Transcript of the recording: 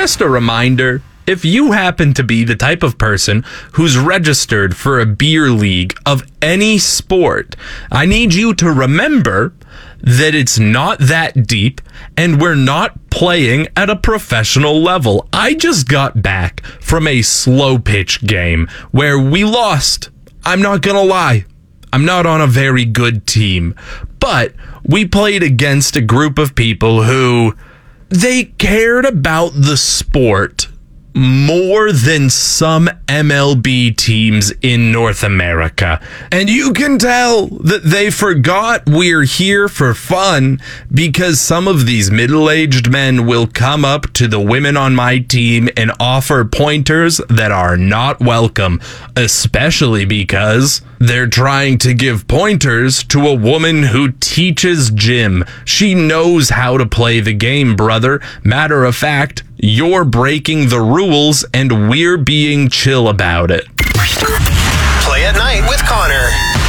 just a reminder, if you happen to be the type of person who's registered for a beer league of any sport, I need you to remember that it's not that deep and we're not playing at a professional level. I just got back from a slow pitch game where we lost. I'm not gonna lie. I'm not on a very good team, but we played against a group of people who they cared about the sport more than some MLB teams in North America. And you can tell that they forgot we're here for fun, because some of these middle-aged men will come up to the women on my team and offer pointers that are not welcome, especially because they're trying to give pointers to a woman who teaches gym. She knows how to play the game, brother. Matter of fact, you're breaking the rules and we're being chill about it. Play at Night with Connor.